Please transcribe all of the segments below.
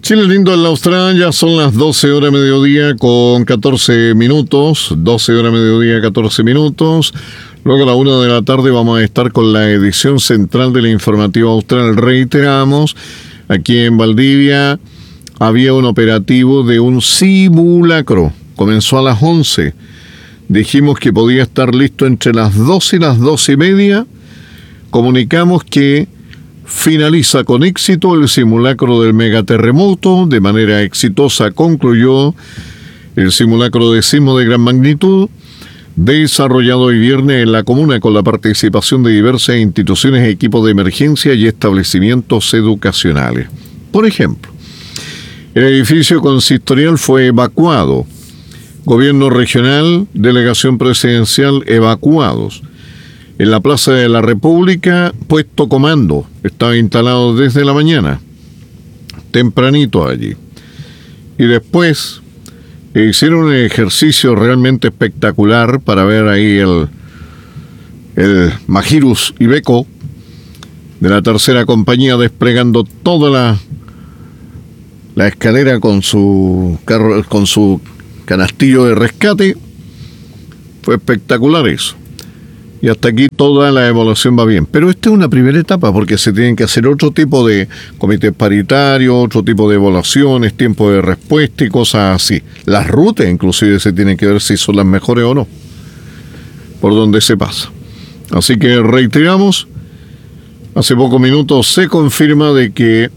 Chile lindo en la Austral, ya son las 12 horas mediodía con 14 minutos, 12 horas mediodía 14 minutos. Luego a la 1 de la tarde vamos a estar con la edición central del Informativo Austral. Reiteramos, aquí en Valdivia había un operativo de un simulacro. Comenzó a las 11. Dijimos que podía estar listo entre las 12 y las 12:30. Comunicamos que finaliza con éxito el simulacro del megaterremoto. De manera exitosa concluyó el simulacro de sismo de gran magnitud, desarrollado hoy viernes en la comuna con la participación de diversas instituciones, equipos de emergencia y establecimientos educacionales. Por ejemplo, el edificio consistorial fue evacuado. Gobierno regional, delegación presidencial evacuados. En la Plaza de la República, puesto comando, estaba instalado desde la mañana, tempranito allí. Y después hicieron un ejercicio realmente espectacular para ver ahí el Magirus Iveco de la tercera compañía desplegando toda la escalera con su carro, con su canastillo de rescate. Fue espectacular eso. Y hasta aquí toda la evaluación va bien. Pero esta es una primera etapa porque se tienen que hacer otro tipo de comités paritarios, otro tipo de evaluaciones, tiempo de respuesta y cosas así. Las rutas inclusive se tienen que ver si son las mejores o no, por donde se pasa. Así que reiteramos, hace pocos minutos se confirma de que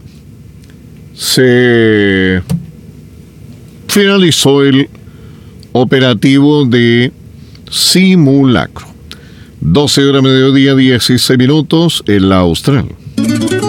se finalizó el operativo de simulacro. 12 horas mediodía, 16 minutos en la Austral.